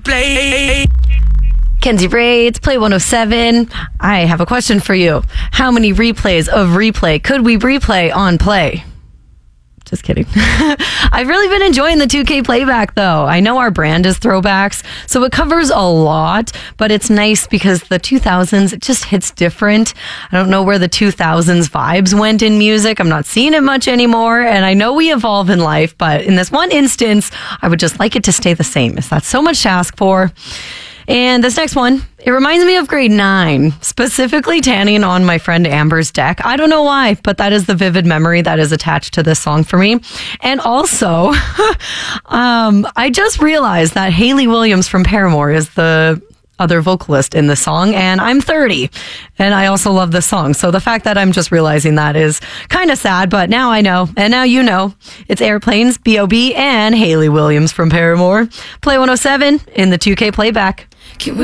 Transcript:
play. Kenzie Braids, Play 107. I have a question for you. How many replays of Replay could we replay on Play? Just kidding. I've really been enjoying the 2K playback, though. I know our brand is throwbacks, so it covers a lot, but it's nice because the 2000s, it just hits different. I don't know where the 2000s vibes went in music. I'm not seeing it much anymore, and I know we evolve in life, but in this one instance, I would just like it to stay the same. Is that so much to ask for? And this next one, it reminds me of grade 9, specifically tanning on my friend Amber's deck. I don't know why, but that is the vivid memory that is attached to this song for me. And also, I just realized that Hayley Williams from Paramore is the other vocalist in the song, and I'm 30, and I also love this song. So the fact that I'm just realizing that is kind of sad, but now I know, and now you know. It's Airplanes, B.O.B., and Hayley Williams from Paramore. Play 107 in the 2K playback.